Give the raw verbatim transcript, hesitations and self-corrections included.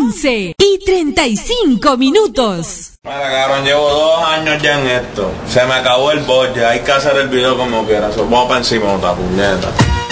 once y treinta y cinco minutos. Mira, cabrón, llevo dos años ya en esto. Se me acabó el bot, ya hay que hacer el video como quiera. So, vamos para encima, otra puñeta.